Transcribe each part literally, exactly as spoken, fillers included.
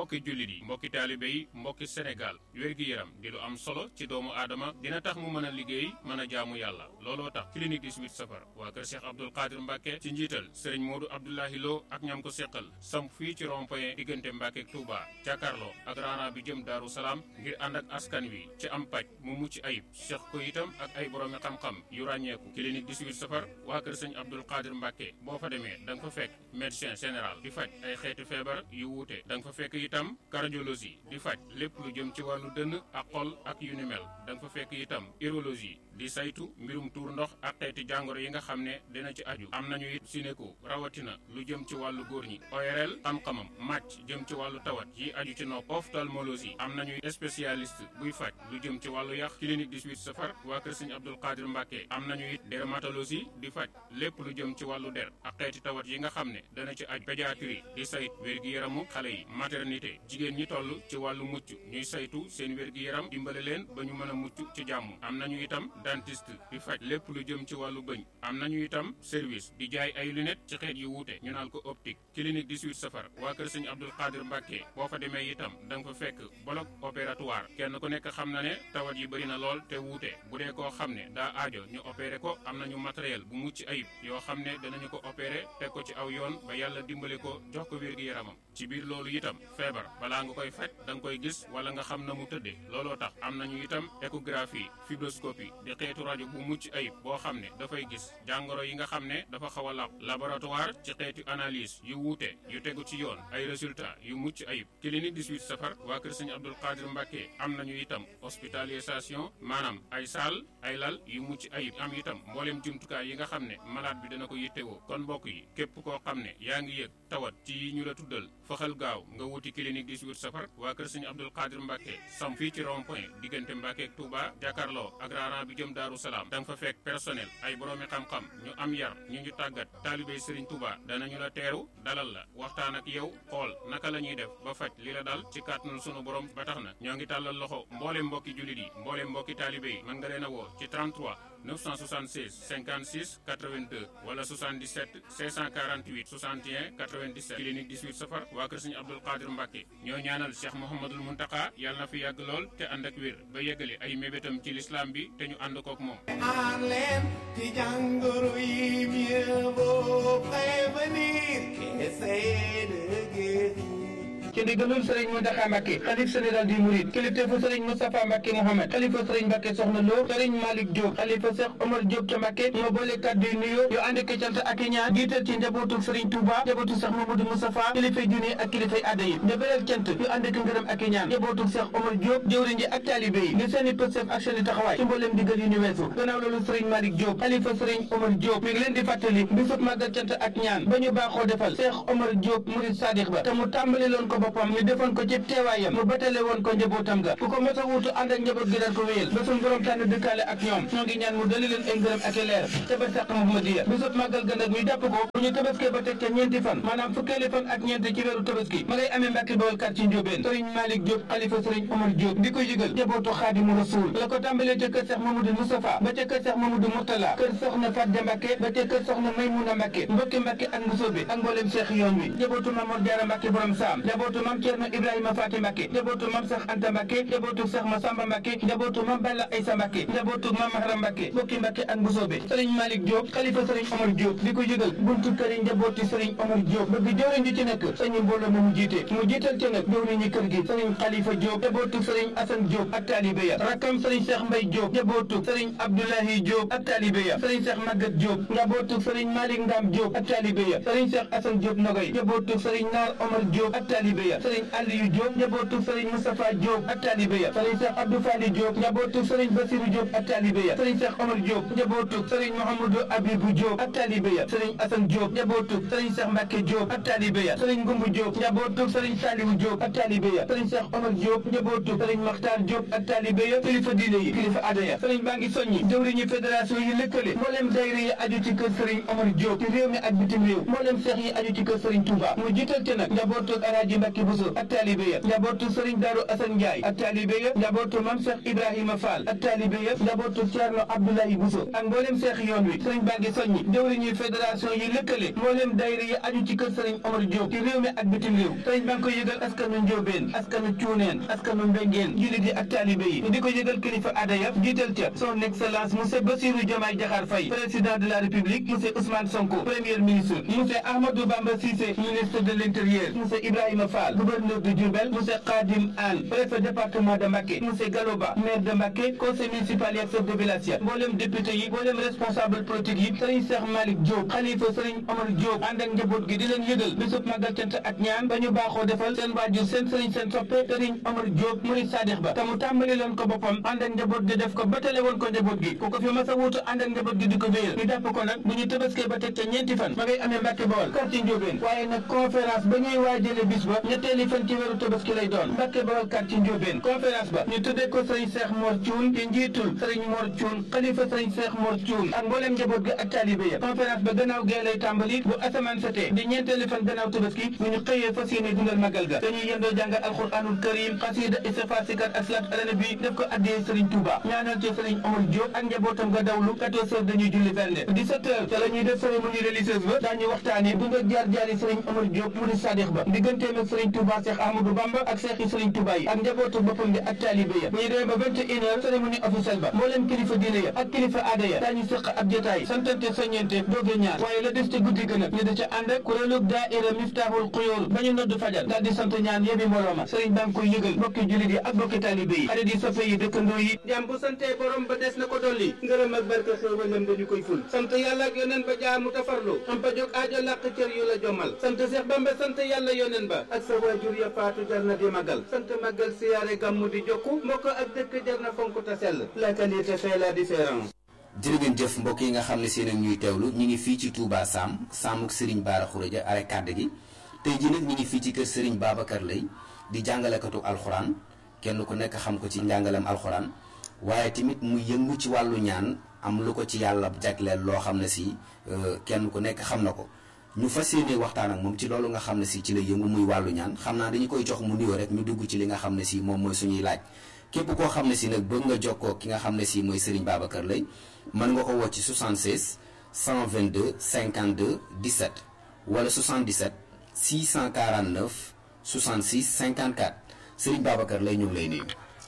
mbokki jullit yi mbokki taalibe yi mbokki Sénégal wér-gi-yaram di lu am solo ci doomu aadama dina tax mu mën a liggéey mën a jaamu yàlla looloo tax clinique dix-huit safar waa kër Cheikh Abdoul Qadir Mbacke ci njiital sëriñ Modou Abdoulahi Lo ak ñam ko seqal samp fii ci rond-point diggante Mbacke ak Touba jàkkaarloo ak raana bi jëm Daaru Salaam ngir ànd ak askan wi ci am paj mu mucc ayib seq ko itam ak ay boroomi xam-xam yu ràññeeku clinique dix-huit safar waa kër sëñ Abdoul Qadir Mbacke boo fa demee da nga fa fekk médecin général di faj ay xeeti feebar yu wuute da nga fa fekk itam cardiologie di faj lépp lu jëm ci wàllu dënn ak xol ak yu ni mel da nga fa fekk itam urologie di saytu mbirum tuur ndox ak xeeti jàngoro yi nga xam ne dina ci aju am nañu it sinéko rawatina lu jëm ci wàllu góor ñi O R L xam-xamam màcc jëm ci wàllu tawat yi aju ci nopp ophtalmologie am nañu spécialiste buy faj lu jëm ci wàllu yàq clinique dix-huit safar waa kër sëñ Abdoul Qadir Mbacke am nañu it dermatologie di faj lépp lu jëm ci wàllu der ak xeeti tawat yi nga xam ne dana ci aju pédiatrie di sayt wér-gi-yaramu xale yi maternité jigéen ñi toll ci wàllu mucc ñuy saytu seen wér-gi-yaram dimbale leen ba ñu mën a mucc ci jàmm am nañu itam dentiste di faj lépp lu jëm ci wàllu bëñ am nañu itam service di jaay ay lunettes ci xeet yu wuute ñu naan ko optique clinique dix-huit safar waa kër sëñ Abdoul Qadir Mbacke boo fa demee itam da nga fa fekk bloc opératoire kenn ku nekk xam na ne tawat yi bëri na lool te wuute bu dee koo xam ne daa aajo ñu opéré ko am nañu matériel bu mucc ayib yoo xam ne danañu ko opéré teg ko ci aw yoon ba yàlla dimbale ko jox ko wér-gi-yaramam ci biir loolu itam feebar balaa nga koy faj da nga koy gis wala nga xam na mu tëddee looloo tax am nañu itam échographie fibroscopie di xeetu rajo bu mucc ayib boo xam ne dafay gis jàngoro yi nga xam ne dafa xaw a lab laboratoire ci xeetu analyse yu wuute yu tegu ci yoon ay résultats yu mucc ayib clinique dix-huit safar waa kër sëñ Abdoul Qadir Mbacke am nañu itam hospitalisation maanaam ay salle ay lal yu mucc ayib am itam mboolem jumtukaay yi nga xam ne malade bi dana ko yittewoo kon mbokk yi képp koo xam ne yaa ngi yëg tawat ci yi ñu la tuddal faxal gaaw nga wuti clinique dix-huit safar waa kër sëñ Abdoul Qadir Mbacke sam fii ci rond point diggante Mbacke ak Touba jàkkaarloo ak raana bi jëm Daaru Salaam da nga fa fekk personnel ay boroomi xam-xam ñu am yar ñu ñu tàggat taalibey Serigne Touba danañu la teeru dalal la waxtaan ak yow xool naka la ñuy def ba faj li la dal ci kàttanul sunu borom ba tax na ñoo ngi tàllal loxo mboolem mbokki jullit yi mboolem mbokki taalibe yi mën nga leen a woo ci trente-trois neuf cent soixante-seize cinquante-six quatre-vingt-deux wala soixante-dix-sept cinq cent quarante-huit soixante et un quatre-vingt-dix-sept clinique dix-huit safar waa kër Serigne Abdoul Qadir Mbacke ñoo ñaanal Cheikh Mouhamadoul Mountakha yàlla na fi yàgg lool te ànd ak wér ba yeggale ay mébétam ci l'islam bi te ñu ànd kook moom. aar leen ci jàngoro yi mieux vaut prévenir qu'essayer de guérir. ci ndigalul Serigne Mountakha Mbacké xalif général des Mourides kilifteefu Serigne Moustapha Mbacké Mohamed xalifa Serigne Mbacké Soxna Lo Serigne Malick Diop xalifa Cheikh Omar Diop ca Mbacké moo boole kàddu yu nuyoo yu ànd ak cant ak i ñaan jiital ci njabootu Serigne Touba njabootu Cheikh Mamadou Moustapha kilifay diine ak kilifay aada yi njabootu cant yu ànd ak ngërëm ak i ñaan njabootu Cheikh Omar Diop jëwriñ ji ak taalibe yi li seeni pësef ak seeni taxawaay ci mbooleem digal yu ñu weesu gannaaw loolu Serigne Malick Diop xalifa Serigne Omar Diop mi ngi leen di fàttali bisub màggal cant ak ñaan ba ñu baaxoo defal Cheikh Omar Diop Mouride Sadiq ba te mu tàmbali loon ko boppam ñu defoon ko ci teewaayam mu batale woon ko njabootam ga ku ko mos a wuutu ànd ak njaboot gi daan ko wéyal ba suñu borom tànn dëkkaale ak ñoom ñoo ngi ñaan mu dali leen ay ngërëm ak i leer ca ba sàq Muhammadiya bisub màggal ga nag ñu jàpp ko bu ñu tabaskee ba teg ca ñeenti fan maanaam fukkeeli fan ak ñeenti ci weeru tabaski ma ngay amee Mbàkke Bawol kat ci Njóobeen Serigne Malick Diop xalifa Serigne Omar Diop di ko yëgal njabootu Xaadimu Rasuul la ko tàmbalee ca kër Cheikh Mamadou Moustapha ba ca kër Cheikh Mamadou Mourtala kër Soxna Fatja Mbàkke ba ca kër Soxna Maymuna Mbàkke mbokki Mbàkke ak Mbusoobe ak mboolem Cheikh yoon wi njabootu Mamour Diarra Mbàkke borom saam njabootu Mam Cerno Ibrahima Faati Mbàkke njabootu Mam Cheikh Anta Mbàkke njabootu Cheikh Massamba Mbàkke njabootu Mam Balla Aysa Mbàkke njabootu Mam Mahram Mbàkke mbokki Mbàkke ak Mbusoobe Serigne Malick Diop xalifa Serigne Omar Diop di ko yëgal buntu kër yi njabooti Serigne Omar Diop bëgg jëwriñ ji ci nekk sañu mbooloo mu jité mu jiital ci nag jëwriñ ñi kër gi Serigne Khalifa Diop njabootu Serigne Assane Diop ak taalibe ya rakkam Serigne Cheikh Mbaye Diop njabootu Serigne Abdoulahi Diop ak taalibe ya Serigne Cheikh Maguette Diop njabootu Serigne Malick Ngam Diop ak taalibe ya Serigne Cheikh Assane Diop Nogay njabootu Serigne Nar Omar Diop ak taalibe ya Serigne Aliou Diop njabootu Serigne Moustapha Diop ak taalibe ya Serigne Cheikh Abdou Fali Diop njabootu Serigne Bassirou Diop ak taalibe ya Serigne Cheikh Omar Diop njabootu Serigne Mouhamadou Abibou Diop ak taalibe ya Serigne Assane Diop njabootu Serigne Cheikh Mbacké Diop ak taalibe ya Serigne Goumbu Diop njabootu Serigne Saliou Diop ak taalibe ya Serigne Cheikh Omar Diop njabootu Serigne Makhtar Diop ak taalibe ya kilifa diine yi kilifa aada ya Serigne baa ngi soññi jëwriñu fédération yi lëkkale mboolem daayira yi aju ci kër Serigne Omar Diop ci réew mi ak bitim réew mboolem seex yi aju ci kër Serigne Touba mu jiital ci nag njabootu Alaaji Mbacké Mbacke Bousso ak taalibe ya njabootu Serigne Darou Assane Ndiaye ak taalibe ya njabootu Mame Cheikh Ibrahima Fall ak taalibe ya njabootu Thierno Abdoulaye Bousso ak mboolem seex yoon wi Serigne baa ngi soññi jëwriñu fédération yi lëkkale mboolem daayira yi aju ci kër Serigne Omar Diop ci réew mi ak bitim réew Serigne baa ngi koy yëgal askanu Njóobeen askanu Cuuneen askanu Mbengeen jullit yi ak taalibe yi di ko yëgal kilifa aada ya jiital ca son excellence monsieur Bassirou Diomaye Diakhar Faye président de la République monsieur Ousmane Sonko premier ministre monsieur Ahmadou Bamba Cissé ministre de l'Intérieur monsieur Ibrahima Fall gouverneur de Diourbel monsieur Khadim Anne préfet département de Mbacké monsieur Galoba maire de Mbacké conseil municipal yi ak chef de village ya mboolem député yi mboolem responsable politique yi Serigne Cheikh Malick Diop xalifa Serigne Omar Diop ànd ak njaboot gi di leen yëgal bisub màggal cant ak ñaan ba ñu baaxoo defal seen waajur seen Serigne seen soppe Serigne Omar Diop murid sadix ba te mu tàmbali leen ko boppam ànd ak njaboot gi def ko ba tale woon ko njaboot gi ku ko fi mas a wuutu ànd ak njaboot gi di ko wéyal ñu jàpp ko nag bu ñu tëbaskee ba teg ca ñeenti fan ma ngay amee Mbacké Bawol quartier Ndiobène waaye nag conférence ba ñuy waajale bis ba ñetteeli fan ci weeru tëbaski lay doon Mbacké Bawol quartier Ndiobène conférence ba ñu tuddee ko Serigne Cheikh Mor Thioune ci njiitul Serigne Mor Thioune xalifa Serigne Cheikh Mor Thioune ak mbooleem njaboot gi ak taalibe ya conférence ba gannaaw gee lay tàmbali bu asamaan setee di ñeenteeli fan gannaaw tëbaski bu ñu xëyee fas yéene dundal magal ga dañuy yendoo jàngal alxuraanul karim xasida istighfar sikar ak salaat ala nabi def ko addee Serigne Touba ñaanal ci Serigne Omar Diop ak njabootam nga dawlu quatorze heures dañuy julli bernde dix-sept heures ca la ñuy def cérémonie religieuse ba daañu waxtaane dund ak jaar jaari Serigne Omar Diop murid sadix ba digganteem ak Serigne Touba Cheikh Ahmadou Bamba ak Cheikh yi Serigne Touba yi ak njabootu boppam bi ak taalibe ya bu ñu demee ba vingt et une heures cérémonie officielle ba mbooleem kilifa diine ya ak kilifa aada ya daañu sëq ab jotaay santante soññente dooge ñaar waaye la des ci guddi gën a ñu da ca ànd ak kuréelu daaira Miftahul Xuyoor ba ñu nodd fajar daal di sant ñaan yebi mbooloo ma Serigne baa ngi koy yëgal bokki jullit yi ak bokki taalibe yi xarit yi soppe yi dëkkandoo yi jàmm bu santee borom ba des na ko dolli ngërëm ak barke xéewalam dañu koy ful sant yàlla ak yoneen ba jaamu tafarlu am pa jóg aajo làq cër yu la jommal sant Seex Bamba sant yàlla yoneen ba ak sa waajur ya faatu jar na di magal sant magal siyaare gàmmu di jokku mbokk ak dëkk jar na fonk ta sell la qualité fait la différence. jërë ngeen jëf mbokk yi nga xam ne seen ak ñuy teewlu ñu ngi fii ci Touba Sam Samuk Serigne Bara Khourédia are kàdd gi tey ji nag ñu ngi fii ci kër Serigne Babacar Lay di jàngalekatu alxuraan kenn ku nekk xam ko ci njàngalem alxuraan waaye tamit mu yëngu ci wàllu ñaan am lu ko ci yàlla jagleel loo xam ne si kenn ku nekk xam na ko ñu fas yéene waxtaan ak moom ci loolu nga xam ne si ci la yëngu muy wàllu ñaan xam naa dañu koy jox mu nuyoo rek ñu dugg ci li nga xam ne si moom mooy suñuy laaj képp koo xam ne si nag bëgg nga jokkoo ki nga xam ne si mooy Serigne Babacar Lay mën nga ko woo ci soixante-seize cent vingt-deux cinquante-deux dix-sept wala soixante-dix-sept six cent quarante-neuf soixante-six cinquante-quatre Serigne Babacar Lay ñu ngi lay nuyu.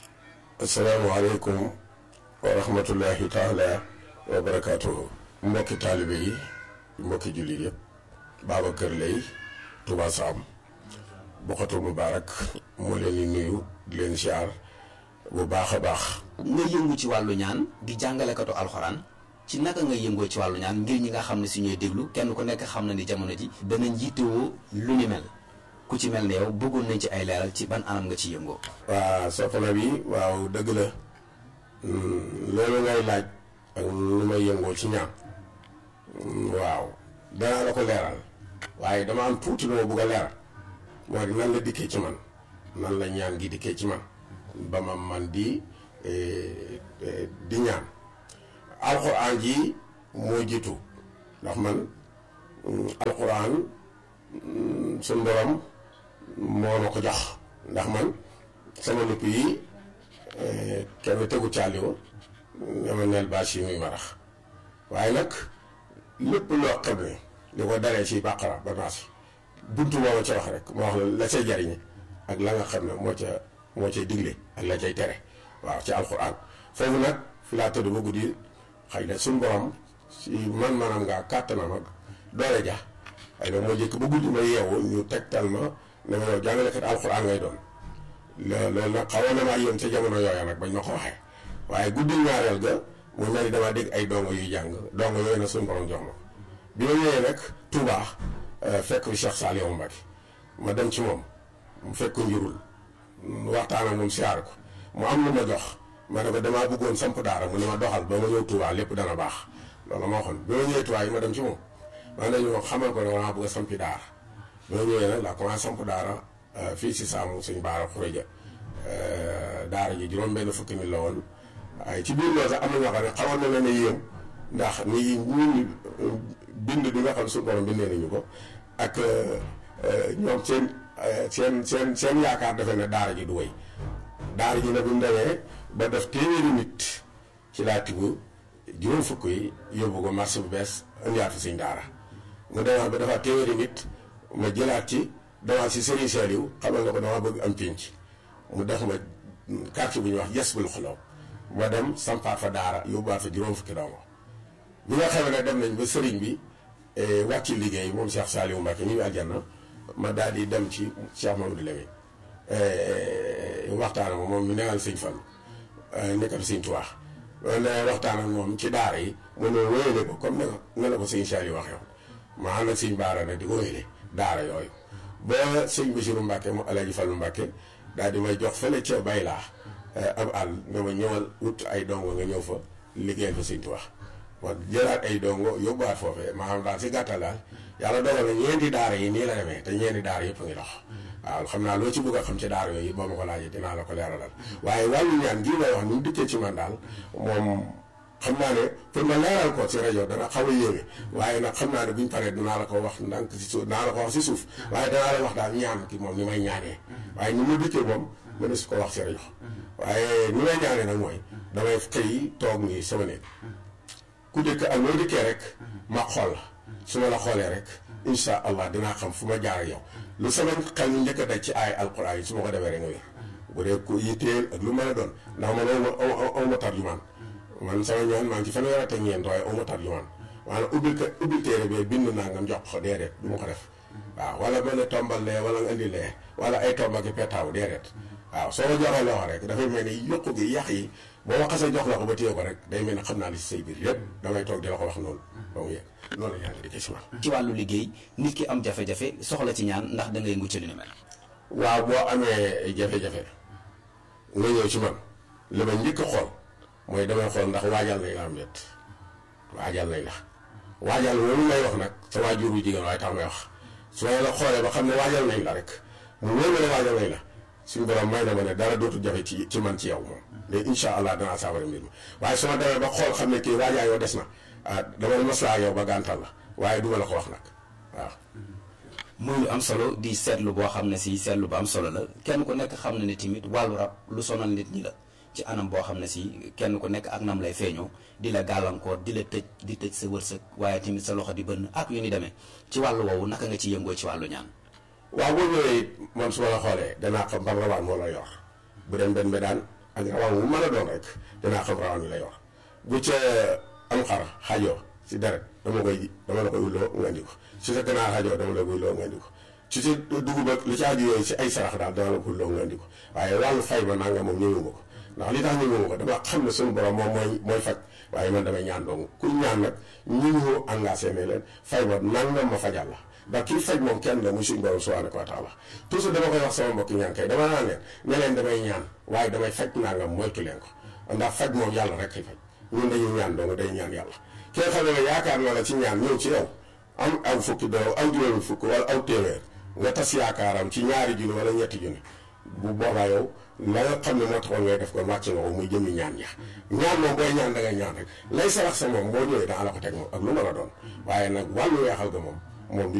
asalaamaaleykum wa rahmatullahi taala wa barakaatuhu. mbokki taalibe yi mbokki jullit yëpp Babacar Lay Touba Sam Bokhatul Moubarak moo leen di nuyu di leen ziar bu baax a baax. nga yëngu ci wàllu ñaan di jàngalekatu alxuraan ci naka nga yëngoo ci wàllu ñaan ngir ñi nga xam ne si ñooy déglu kenn ku nekk xam na ni jamono ji danañ jiitewoo lu ni mel ku ci mel ne yow bëggoon nañ ci ay leeral ci ban anam nga ci yëngoo. waaw soxna bi waaw dëgg la loolu ngay laaj ak lu may yëngoo ci ñaan waaw danaa la ko leeral waaye dama am tuuti lu ma bëgg a leeral moo di nan la dikkee ci man nan la ñaan gi dikkee ci man ba ma man di di ñaan alxuraan ji moo jiitu ndax man alxuraan suñ borom moo ma ko jox ndax man sama lupp yi kenn tegu caaliwo dama neel bâche yi muy marax waaye nag lépp loo xam ne li ko daree ci bàqara ba naas buntu booba ca wax rek moo wax la la cay jariñe ak la nga xam ne moo ca moo cay digle ak la cay tere waaw ci alxuraan foofu nag fi laa tëdd ba guddi xëy na suñu borom si man maanaam ngaa kàttanam ak doole ja xëy na moo jëkk ba guddi ma yeewu ñu tegtal ma ne ma yow jàngalekat alxuraan ngay doon loolu nag xawoon na maa yéen ca jamono yooya nag bañ ma ko waxee waaye guddi ñaareel ga mu mel ni damaa dégg ay dongo yuy jàng dongo yooyu na suñu borom jox ma bi ma ñëwee nag Touba fekk fi Cheikh Saliou Mbacké ma dem ci moom mu fekk ko njurul waxtaan ak moom siyaar ko mu am lu ma jox ma ne ko damaa bëggoon samp daara mu ne ma doxal ba ma ñëw Touba lépp dana baax loolu ma waxoon bi ma ñëwee Touba yi ma dem ci moom man nañu xamal ko ne damaa bëgg a sampi daara bi ma ñëwee nag laa commencé samp daara fii si Saamu Sëñ Bara Khourédia daara ji juróom benn fukki nit la woon waaye ci biir loolu sax am na ñoo xam ne xawoon na leen a yéem ndax ni ñun bind bi nga xam ne suñu borom bindee nañu ko ak ñoom seen seen seen seen yaakaar defe ne daara ji du wéy daara ji nag bu ñu demee ba def téeméeri nit ci laa tibb juróom fukk yi yóbbu ko marché bu bees indiwaat fi suñ daara mu demaat ba dafa téeméeri nit ma jëlaat ci demaat si Serigne Saliou xamal na ko dama bëgg am pénc mu def ma quartier bu ñuy wax yes bul xuloo ma dem sampaat fa daara yóbbuwaat fa juróom fukki doomu bi nga xam ne dem nañ ba sëriñ bi wàcc liggéey moom Cheikh Saliou Mbacké ñu ngi aljanna ma daal di dem ci Cheikh Mamadou Lamine waxtaan ak moom mi nekkal sëñ Fallu nekkal sëñ Tuubaa ne waxtaan ak moom ci daara yi mu ne wéyale ko comme ne ne la ko sëñ Saliou wax yow ma ànd ak sëñ Baara nag di ko wéyale daara yooyu ba sëñ Bassirou Mbacké mu Alaaji Fallu Mbacké daal di may jox fële ca bay laa ab àll nga ma ñëwal wut ay dongo nga ñëw fa liggéeyal fa sëñ Tuubaa kon jëlaat ay dongo yóbbuwaat foofee maanaam daal si gàttal daal yàlla dogal na ñeenti daara yi nii la demee te ñeenti daara yëpp a ngi dox waaw xam naa loo ci bëgg a xam ci daara yooyu boo ma ko laajee dinaa la ko leeralal waaye wàllu ñaan gii may wax ni mu dikkee ci man daal moom xam naa ne pour ma leeral ko ci rajo dana xaw a yéeme waaye nag xam naa ne buñ paree dinaa la ko wax ndànk si suuf dinaa la ko wax si suuf waaye danaa la wax daal ñaan ki moom ni may ñaanee waaye ni mu dikkee moom mëna su ko wax si rajo waaye ni may ñaanee nag mooy damay xëy toog nii sama néeg ku dëkk ak loo dëkkee rek ma xool la su ma la xoolee rek insha allah dinaa xam fu ma jaar yow lu sama xel ñu njëkk a daj ci ay alquran yi su ma ko defee rek nga wér bu dee ku yitteel ak lu mën a doon ndax man aw ma aw ma tarjumaan man sama ñaan maa ngi ci fanweer ak ñeent waaye aw ma tarjumaan maanaam ubbil ko ubbil téere bi bind naa nga jox ko déedéet du ma ko def waaw wala mel ne tombal lee wala nga indi lee wala ay tomba ki petaaw déedéet waaw soo ko joxee loxo rek dafay mel ni yokku gi yàq yi boo ma xasee jox la ko ba téye ko rek day mel ne xam naa li si say biir yëpp damay toog di la ko wax noonu ba mu yegg noonu la ñaan di ci man ci wàllu liggéey nit ki am jafe-jafe soxla ci ñaan ndax da ngay mucc li ni mel. waaw boo amee jafe-jafe nga ñëw ci man li ma njëkk a xool mooy damay xool ndax waajal nañ la am déet waajal nañ la waajal loolu may wax nag sa waajur bu jigéen waaye tax may wax su ma la xoolee ba xam ne waajal nañ la rek mu wóor ma ne waajal nañ la suñu borom may na ma ne dara dootul jafe ci ci man ci yow moom mais incha allah danaa saabara mbir mi waaye su ma demee ba xool xam ne kii waajaa yow des na ah dama maslaa yow ba gàntal la waaye duma la ko wax nag waaw. muy lu am solo di seetlu boo xam ne si seetlu bu am solo la kenn ku nekk xam na ne tamit wàllu rab lu sonal nit ñi la ci anam boo xam ne si kenn ku nekk ak nam lay feeñoo di la gàllankoor di la tëj di tëj sa wërsëg waaye tamit sa loxo di bënn ak yu ni demee ci wàllu woowu naka nga ci yëngoo ci wàllu ñaan. waaw boo ñëwee man su ma la xoolee danaa xam ban rawaan moo la yor bu dem benn daan ak rawaan wu mën a doon rek danaa xam rawaan wi la yor bu ca am xar xajoo si deret dama koy dama la koy wulloo nga indi ko si sa ganaar xajoo dama la koy wulloo nga indi ko si sa dugub ak lu ci aju yooyu si ay sarax daal dama la ko wulloo nga indi ko waaye wàllu fay ma nanga moom ñëwuma ko ndax li tax ñëwuma ko dama xam ne suñu borom moom mooy mooy faj waaye man damay ñaan dong ku ñaan nag ñu ñu engagé ne leen fay ma nangam ma fajal la ndax kii faj moom kenn la muy suñu borom subhanahu wa taala toujours dama koy wax sama mbokki ñaan kay dama naan leen ne leen damay ñaan waaye damay faj nangam moytu leen ko ndax faj moom yàlla rek kay faj ñun dañuy ñaan dong day ñaan yàlla ki nga xam ne yaakaar na la ci ñaan ñëw ci yow am aw fukki doo aw juróomi fukk wala aw téeméer nga tas yaakaaram ci ñaari junni wala ñetti junni bu boobaa yow la nga xam ne moo taxoon ngay def ko wàcc nga ko muy jëmi ñaan ya ñaan moom booy ñaan da ngay ñaan rek lay sarax sa moom boo ñëwee daa la ko teg moom ak lu mën a doon waaye nag wàllu weexal ga moom moom